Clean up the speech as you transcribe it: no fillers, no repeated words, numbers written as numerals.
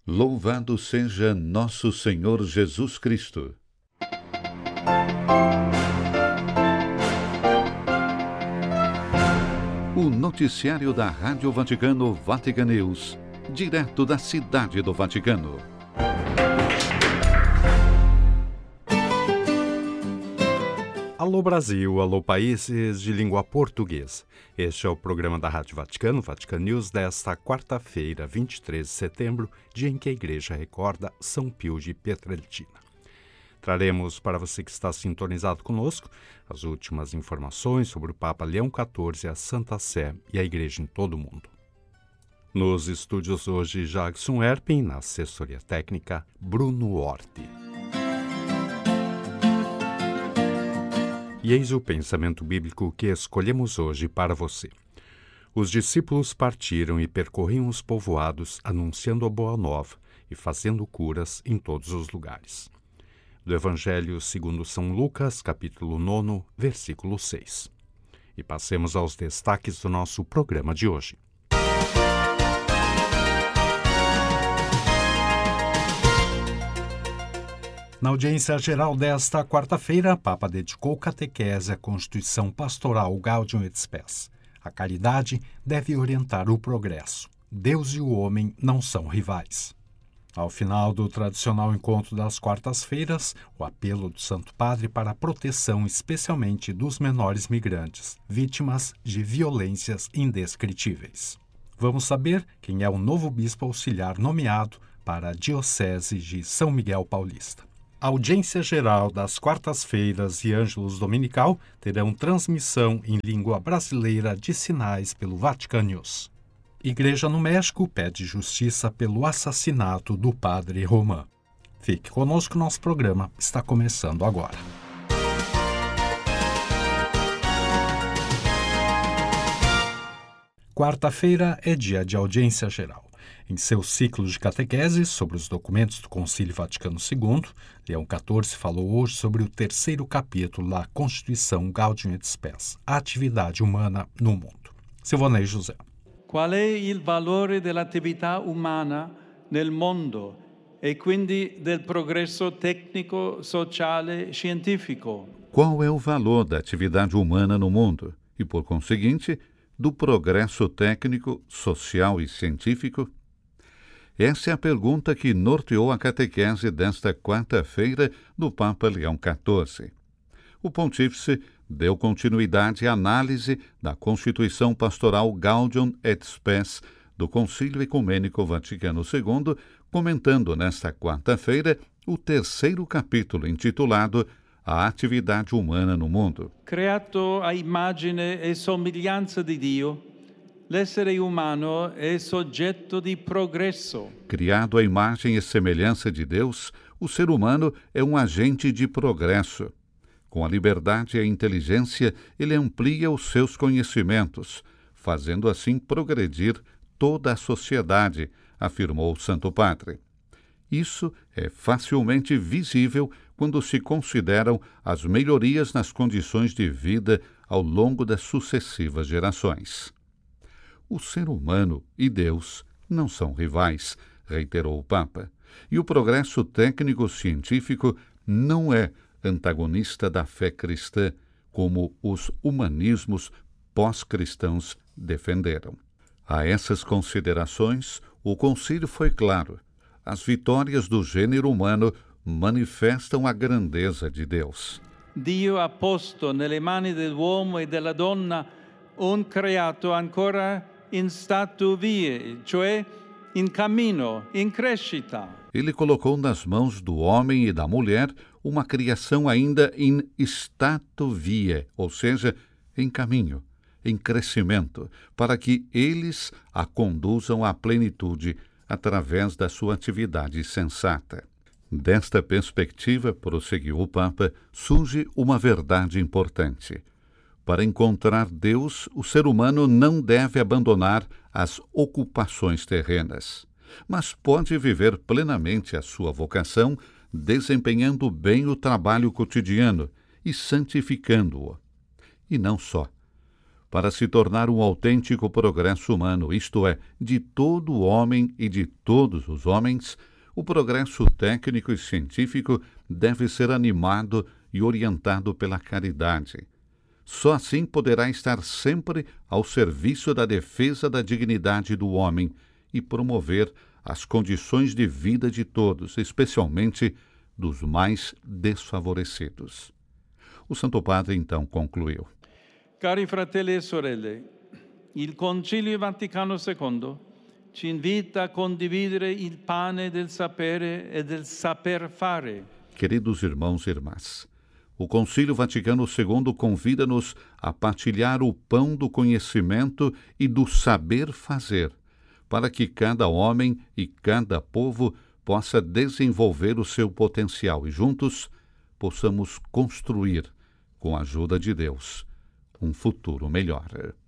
Louvado seja nosso Senhor Jesus Cristo. O noticiário da Rádio Vaticano, Vatican News, direto da Cidade do Vaticano. Alô Brasil, alô países de língua portuguesa. Este é o programa da Rádio Vaticano, Vatican News, desta quarta-feira, 23 de setembro, dia em que a Igreja recorda São Pio de Pietrelcina. Traremos para você que está sintonizado conosco as últimas informações sobre o Papa Leão XIV, a Santa Sé e a Igreja em todo o mundo. Nos estúdios hoje, Jackson Erpin, na assessoria técnica, Bruno Orti. E eis o pensamento bíblico que escolhemos hoje para você. Os discípulos partiram e percorriam os povoados, anunciando a boa nova e fazendo curas em todos os lugares. Do Evangelho segundo São Lucas, capítulo 9, versículo 6. E passemos aos destaques do nosso programa de hoje. Na audiência geral desta quarta-feira, o Papa dedicou catequese à Constituição Pastoral Gaudium et Spes. A caridade deve orientar o progresso. Deus e o homem não são rivais. Ao final do tradicional encontro das quartas-feiras, o apelo do Santo Padre para a proteção especialmente dos menores migrantes, vítimas de violências indescritíveis. Vamos saber quem é o novo bispo auxiliar nomeado para a Diocese de São Miguel Paulista. A audiência geral das quartas-feiras e ângelus dominical terão transmissão em língua brasileira de sinais pelo Vatican News. Igreja no México pede justiça pelo assassinato do padre Román. Fique conosco, nosso programa está começando agora. Quarta-feira é dia de audiência geral. Em seu ciclo de catequeses sobre os documentos do Concílio Vaticano II, Leão XIV falou hoje sobre o terceiro capítulo da Constituição Gaudium et Spes, a atividade humana no mundo. Silvanei José. Qual è il valore dell'attività umana nel mondo e quindi del progresso tecnico, sociale, scientifico? Qual é o valor da atividade humana no mundo e, por conseguinte, do progresso técnico, social e científico? Essa é a pergunta que norteou a catequese desta quarta-feira do Papa Leão XIV. O pontífice deu continuidade à análise da Constituição Pastoral Gaudium et Spes do Concílio Ecumênico Vaticano II, comentando nesta quarta-feira o terceiro capítulo intitulado A Atividade Humana no Mundo. Creato a immagine e somiglianza di Dio, l'essere umano è soggetto di progresso. Criado à imagem e semelhança de Deus, o ser humano é um agente de progresso. Com a liberdade e a inteligência, ele amplia os seus conhecimentos, fazendo assim progredir toda a sociedade, afirmou o Santo Padre. Isso é facilmente visível quando se consideram as melhorias nas condições de vida ao longo das sucessivas gerações. O ser humano e Deus não são rivais, reiterou o Papa, e o progresso técnico-científico não é antagonista da fé cristã, como os humanismos pós-cristãos defenderam. A essas considerações, o concílio foi claro. As vitórias do gênero humano manifestam a grandeza de Deus. Dio ha posto nelle mani dell'uomo e della donna un creato ancora in stato vie, cioè in cammino, in crescita. Ele colocou nas mãos do homem e da mulher uma criação ainda em stato vie, ou seja, em caminho, em crescimento, para que eles a conduzam à plenitude através da sua atividade sensata. Desta perspectiva, prosseguiu o Papa, surge uma verdade importante. Para encontrar Deus, o ser humano não deve abandonar as ocupações terrenas, mas pode viver plenamente a sua vocação, desempenhando bem o trabalho cotidiano e santificando-o. E não só. para se tornar um autêntico progresso humano, isto é, de todo homem e de todos os homens, o progresso técnico e científico deve ser animado e orientado pela caridade. Só assim poderá estar sempre ao serviço da defesa da dignidade do homem e promover as condições de vida de todos, especialmente dos mais desfavorecidos. O Santo Padre então concluiu: Cari fratelli e sorelle, il Concilio Vaticano II ci invita a condividere il pane del sapere e del saper fare. Queridos irmãos e irmãs, o Concílio Vaticano II convida-nos a partilhar o pão do conhecimento e do saber fazer, para que cada homem e cada povo possa desenvolver o seu potencial e juntos possamos construir, com a ajuda de Deus, um futuro melhor.